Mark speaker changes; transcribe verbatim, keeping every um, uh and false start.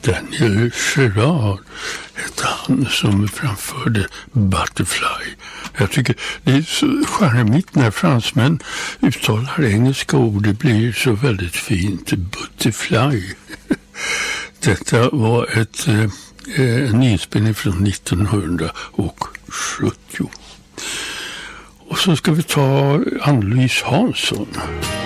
Speaker 1: Daniel Gerard hette han som framförde Butterfly. Jag tycker det är så charmigt när fransmän uttalar engelska ord. Det blir så väldigt fint. Butterfly. Detta var ett, eh, en inspelning från nittonhundrasjuttio. Och så ska vi ta Ann-Louise Hansson.